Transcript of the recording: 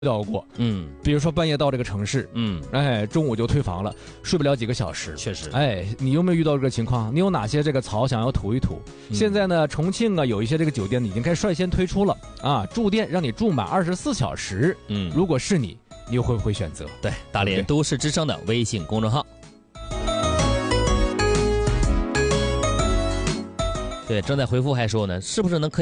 到过，比如说半夜到这个城市，中午就退房了，睡不了几个小时， 确实， 你有没有遇到这个情况？你有哪些这个槽想要吐一吐？现在呢，重庆啊有一些这个酒店已经开始率先推出了啊，住店让你住满24小时，如果是你又会不会选择？ 对，大连都市之声的微信公众号。对，正在回复还说呢，是不是能可以